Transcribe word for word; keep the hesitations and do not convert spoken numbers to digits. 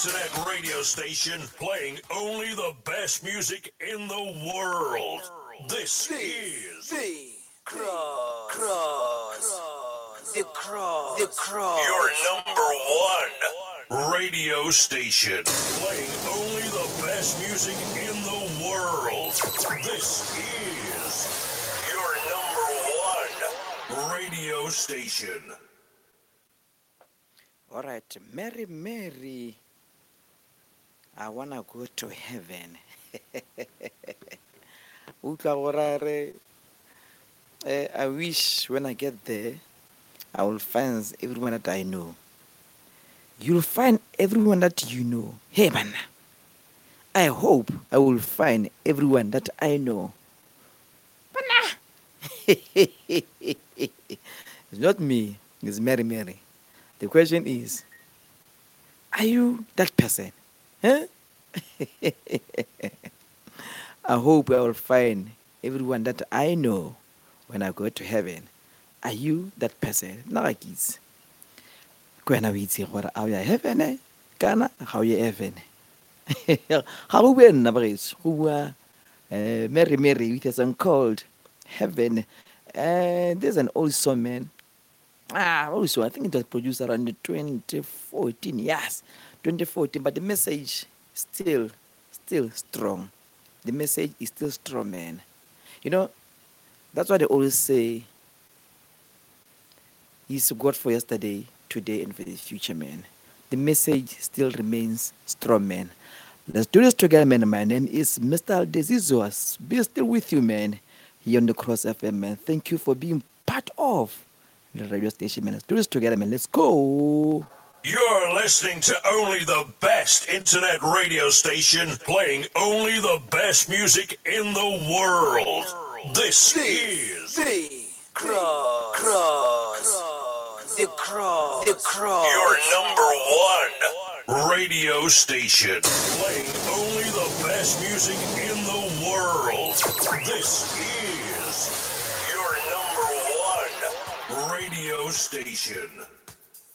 internet radio station playing only the best music in the world. This is The Cross. Cross. The Cross. The Cross. your number one radio station playing only the best music in the world. This is your number one radio station. All right, Mary, Mary, I wanna go to heaven. Utlwa gore re, eh, I wish when I get there, I will find everyone that I know. You'll find everyone that you know. Hey, man. I hope I will find everyone that I know. Mana. It's not me. It's Mary, Mary. The question is, are you that person? Huh? I hope I will find everyone that I know when I go to heaven. Are you that person? No, like it's. Kwena witse gore a o ya heaven eh kana ga o ye heaven ga go bua nna bagetso go bua eh Mary Mary with a song called Heaven. And there's an old song, man. Ah, also I think it was produced around the twenty fourteen. Yes, twenty fourteen. But the message still, still strong. The message is still strong, man. You know, that's why they always say He's God for yesterday, today, and for the future, man. The message still remains strong, man. Let's do this together, man. My name is Mister Aldezizos. Be still with you, man, here on the Cross F M, man. Thank you for being part of the radio station, man. Let's do this together, man. Let's go. You're listening to only the best internet radio station playing only the best music in the world. This is The Cross. Cross. The Cross. The Cross. your number one radio station playing only the best music in the world. This is your number one radio station.